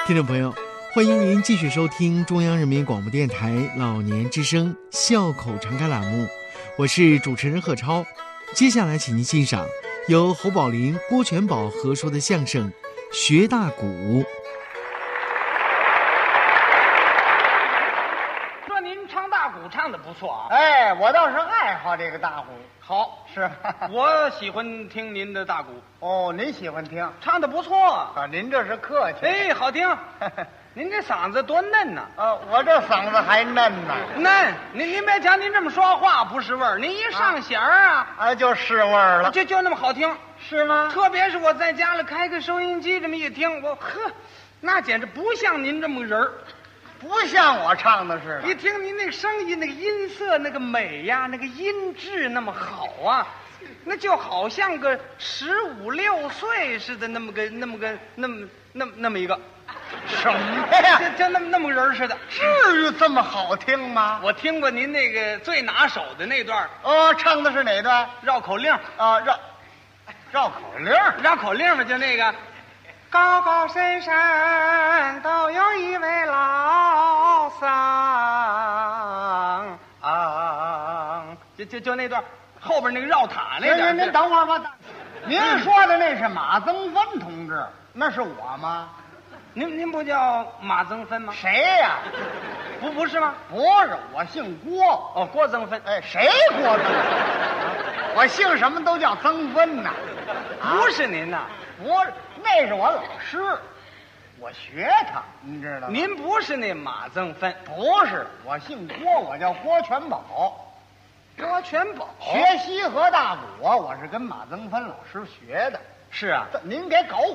听众朋友，欢迎您继续收听中央人民广播电台老年之声笑口常开栏目，我是主持人贺超。接下来请您欣赏由侯宝林、郭全宝合说的相声《学大鼓》。 说您唱大鼓唱得不错啊。 哎，我倒是爱好这个大鼓。 好， 是我喜欢听您的大鼓， 哦，您喜欢听唱得不错。 啊？您这是客气。 哎，好听。您这嗓子多嫩呐！ 我这嗓子还嫩呢。 嫩，您别瞧您这么说话不是味儿，您一上弦儿啊， 就是味儿了。 就那么好听， 是吗？ 特别是我在家里开个收音机，这么一听，那简直不像您这么个人儿， 不像我唱的似的。 一听您那个声音，那个音色，那个美呀，那个音质那么好啊，那就好像个15、16岁似的，那么一个。 什么呀？ 就那么个人似的， 至于这么好听吗？ 我听过您那个最拿手的那段。 唱的是哪段？ 绕口令绕口令。 绕口令嘛，就那个高高深深都有一位老僧就那段后边那个绕塔那段。 您等会儿吧。您说的那是马增芬同志，那是我吗？ 您不叫马增芬吗？ 谁呀？ 不是吗？ 不是，我姓郭。 哦，郭增芬。 哎，谁郭增芬？我姓什么都叫增芬呐。 不是您呐？ 不是，那是我老师，我学他，你知道吗？ 您不是那马增芬？ 不是，我姓郭，我叫郭全宝。 郭全宝学西河大鼓啊，我是跟马增芬老师学的。 是啊， 您别搞